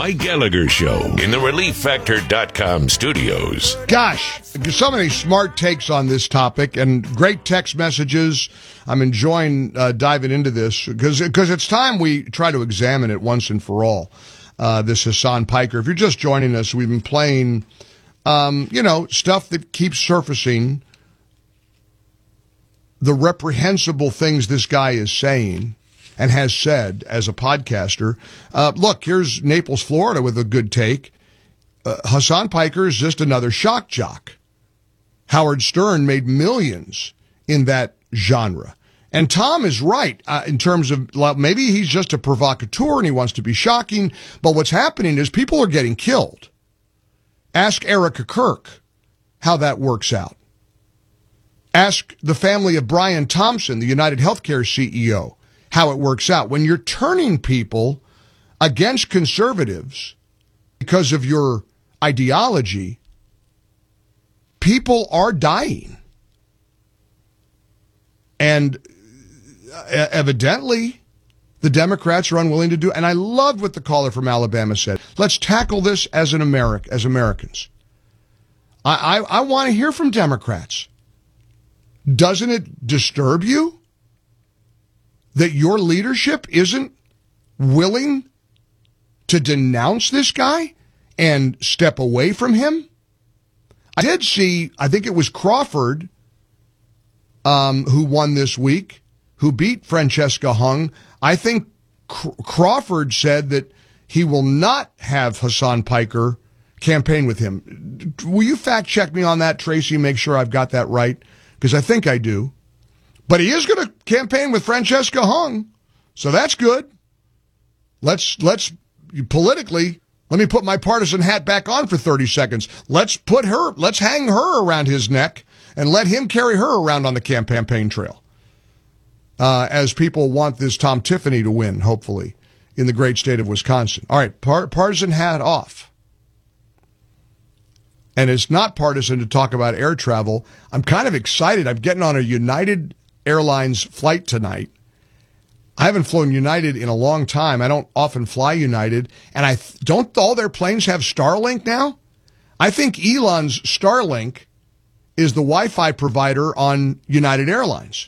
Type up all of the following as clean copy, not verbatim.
Mike Gallagher Show in the ReliefFactor.com studios. Gosh, so many smart takes on this topic and great text messages. I'm enjoying diving into this because it's time we try to examine it once and for all. This Hasan Piker. If you're just joining us, we've been playing, stuff that keeps surfacing, the reprehensible things this guy is saying and has said as a podcaster. Look, here's Naples, Florida with a good take. Hasan Piker is just another shock jock. Howard Stern made millions in that genre. And Tom is right in terms of maybe he's just a provocateur and he wants to be shocking, but what's happening is people are getting killed. Ask Erica Kirk how that works out. Ask the family of Brian Thompson, the United Healthcare CEO, how it works out. When you're turning people against conservatives because of your ideology, people are dying. And evidently, the Democrats are unwilling to do it. And I loved what the caller from Alabama said. Let's tackle this as as Americans. I want to hear from Democrats. Doesn't it disturb you that your leadership isn't willing to denounce this guy and step away from him? I did see, I think it was Crawford, who won this week, who beat Francesca Hung. I think Crawford said that he will not have Hasan Piker campaign with him. Will you fact check me on that, Tracy, make sure I've got that right? Because I think I do. But he is going to campaign with Francesca Hung, so that's good. Let's politically, let me put my partisan hat back on for 30 seconds. Let's hang her around his neck and let him carry her around on the campaign trail. As people want this Tom Tiffany to win, hopefully, in the great state of Wisconsin. All right, partisan hat off. And it's not partisan to talk about air travel. I'm kind of excited. I'm getting on a United Airlines flight tonight. I haven't flown United in a long time. I don't often fly United. And don't all their planes have Starlink now? I think Elon's Starlink is the Wi-Fi provider on United Airlines.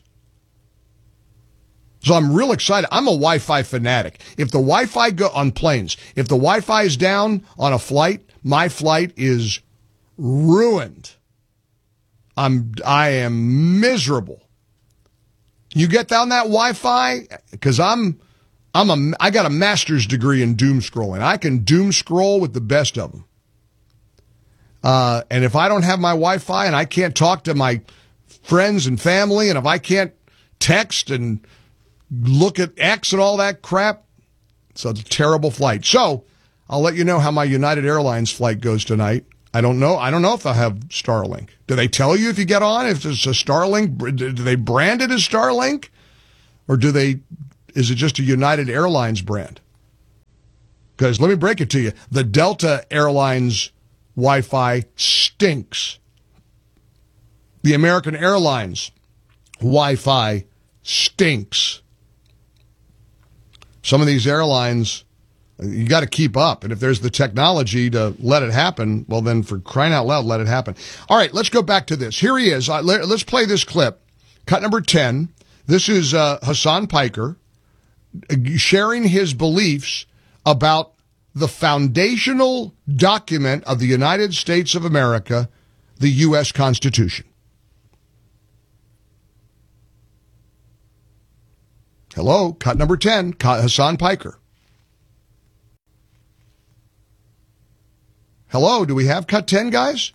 So I'm real excited. I'm a Wi-Fi fanatic. If the Wi-Fi on planes, if the Wi-Fi is down on a flight, my flight is ruined. I am miserable. You get down that Wi-Fi? Because I got a master's degree in doom scrolling. I can doom scroll with the best of them. And if I don't have my Wi-Fi and I can't talk to my friends and family, and if I can't text and look at X and all that crap, it's a terrible flight. So I'll let you know how my United Airlines flight goes tonight. I don't know if I have Starlink. Do they tell you if you get on, if it's a Starlink? Do they brand it as Starlink? Or is it just a United Airlines brand? Because let me break it to you. The Delta Airlines Wi-Fi stinks. The American Airlines Wi-Fi stinks. Some of these airlines, you got to keep up. And if there's the technology to let it happen, well, then for crying out loud, let it happen. All right, let's go back to this. Here he is. Let's play this clip. Cut number 10. This is Hasan Piker sharing his beliefs about the foundational document of the United States of America, the U.S. Constitution. Hello, cut number 10, Hasan Piker. Hello, do we have cut 10, guys?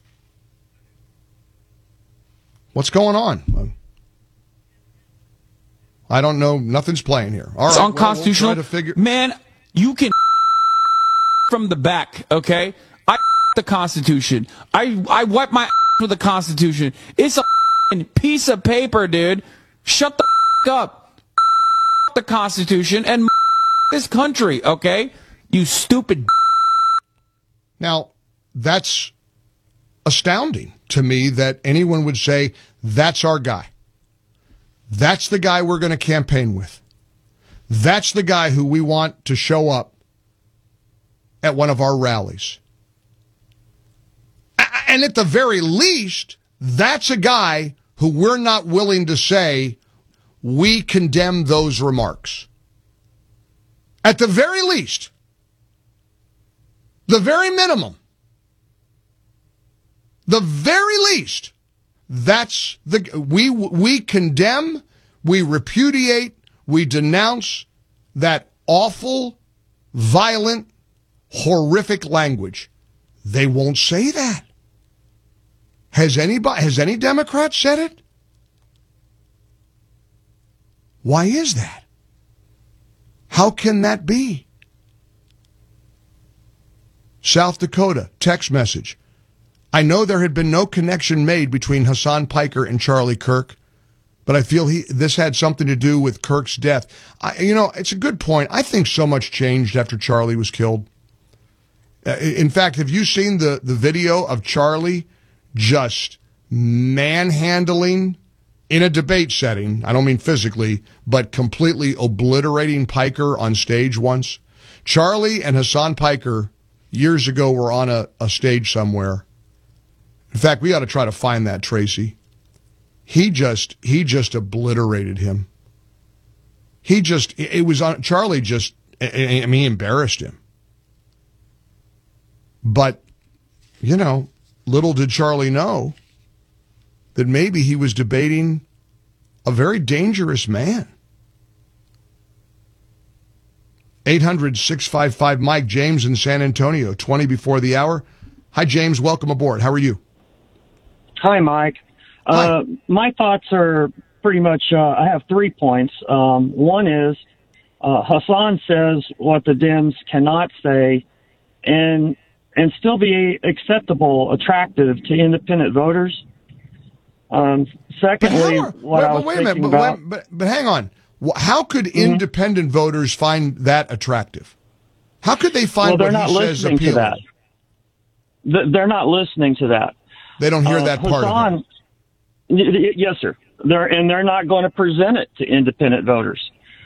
What's going on? I don't know. Nothing's playing here. All right, it's unconstitutional. We'll try to Man, you can from the back, okay? I the Constitution. I wipe my with the Constitution. It's a piece of paper, dude. Shut the up. The Constitution and this country, okay? You stupid. Now, that's astounding to me that anyone would say, that's our guy. That's the guy we're going to campaign with. That's the guy who we want to show up at one of our rallies. And at the very least, that's a guy who we're not willing to say we condemn those remarks. At the very least, the very minimum, the very least, that's we condemn, we repudiate, we denounce that awful, violent, horrific language. They won't say that. Has any Democrat said it? Why is that? How can that be? South Dakota, text message. I know there had been no connection made between Hassan Piker and Charlie Kirk, but I feel this had something to do with Kirk's death. It's a good point. I think so much changed after Charlie was killed. In fact, have you seen the video of Charlie just manhandling in a debate setting? I don't mean physically, but completely obliterating Piker on stage once. Charlie and Hassan Piker years ago were on a stage somewhere. In fact, we ought to try to find that, Tracy. He just obliterated him. Charlie just, he embarrassed him. But, little did Charlie know that maybe he was debating a very dangerous man. 800-655-Mike. James in San Antonio, 20 before the hour. Hi, James. Welcome aboard. How are you? Hi, Mike. Hi. My thoughts are pretty much, I have 3 points. One is Hassan says what the Dems cannot say and still be acceptable, attractive to independent voters. Secondly, but hang on. How could independent voters find that attractive? How could they find what he says appealing? To that. They're not listening to that. They don't hear that part of it. Yes, sir. They're not going to present it to independent voters.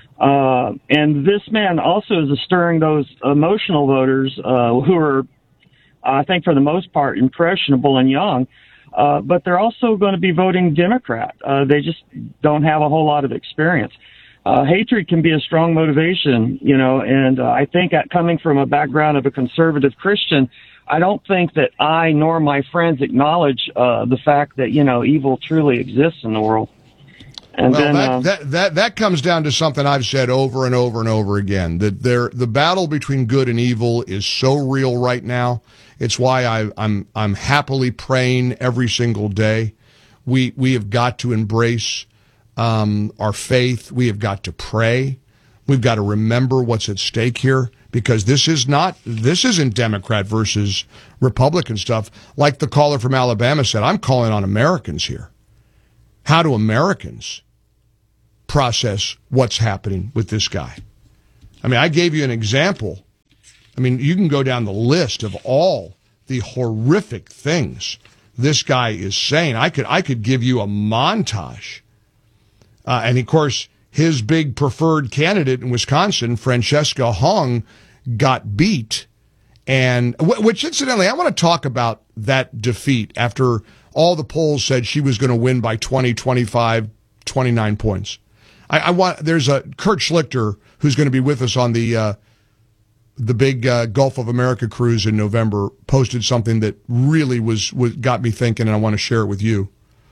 And this man also is stirring those emotional voters who are, I think, for the most part, impressionable and young. But they're also going to be voting Democrat. They just don't have a whole lot of experience. Hatred can be a strong motivation, and I think coming from a background of a conservative Christian, I don't think that I nor my friends acknowledge the fact that, evil truly exists in the world. And that comes down to something I've said over and over and over again, that the battle between good and evil is so real right now. It's why I'm happily praying every single day. We have got to embrace our faith. We have got to pray. We've got to remember what's at stake here, because this isn't Democrat versus Republican stuff. Like the caller from Alabama said, I'm calling on Americans here. How do Americans process what's happening with this guy? I gave you an example. You can go down the list of all the horrific things this guy is saying. I could give you a montage. And of course, his big preferred candidate in Wisconsin, Francesca Hong, got beat. And which, incidentally, I want to talk about that defeat after all the polls said she was going to win by 20, 25, 29 points. There's a Kurt Schlichter who's going to be with us on the big Gulf of America cruise in November, posted something that really got me thinking, and I want to share it with you.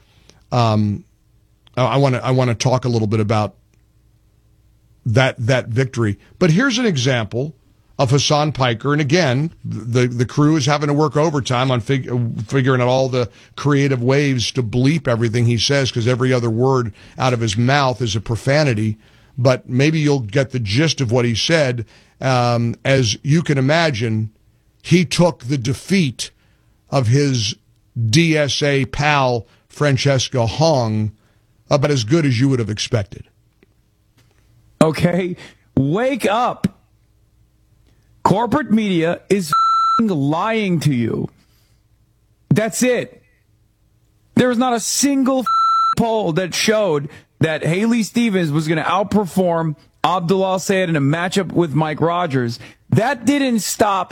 I want to talk a little bit about that victory. But here's an example of Hassan Piker, and again, the crew is having to work overtime on figuring out all the creative ways to bleep everything he says, because every other word out of his mouth is a profanity. But maybe you'll get the gist of what he said. As you can imagine, he took the defeat of his DSA pal, Francesca Hong, about as good as you would have expected. Okay, wake up. Corporate media is lying to you. That's it. There's not a single poll that showed that Haley Stevens was going to outperform Abdullah Sayed in a matchup with Mike Rogers. That didn't stop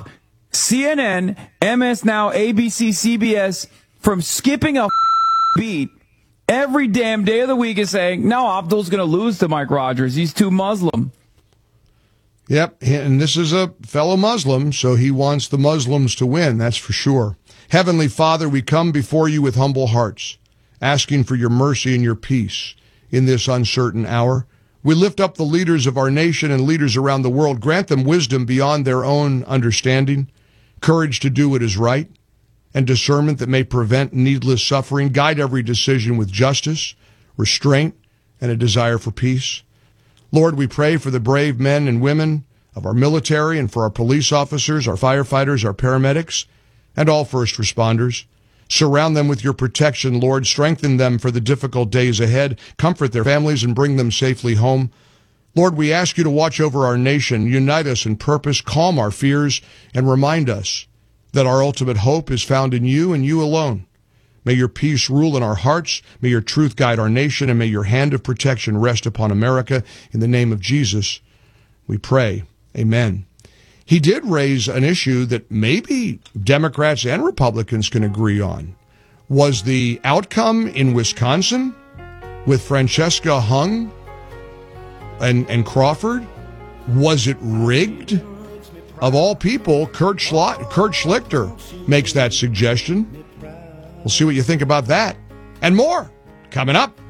CNN, MS Now, ABC, CBS, from skipping a beat every damn day of the week is saying, no, Abdul's going to lose to Mike Rogers. He's too Muslim. Yep, and this is a fellow Muslim, so he wants the Muslims to win, that's for sure. Heavenly Father, we come before you with humble hearts, asking for your mercy and your peace in this uncertain hour. We lift up the leaders of our nation and leaders around the world. Grant them wisdom beyond their own understanding, courage to do what is right, and discernment that may prevent needless suffering. Guide every decision with justice, restraint, and a desire for peace. Lord, we pray for the brave men and women of our military and for our police officers, our firefighters, our paramedics, and all first responders. Surround them with your protection, Lord. Strengthen them for the difficult days ahead. Comfort their families and bring them safely home. Lord, we ask you to watch over our nation, unite us in purpose, calm our fears, and remind us that our ultimate hope is found in you and you alone. May your peace rule in our hearts. May your truth guide our nation, and may your hand of protection rest upon America. In the name of Jesus, we pray. Amen. He did raise an issue that maybe Democrats and Republicans can agree on. Was the outcome in Wisconsin with Francesca Hung and Crawford, was it rigged? Of all people, Kurt Schlichter makes that suggestion. We'll see what you think about that and more coming up.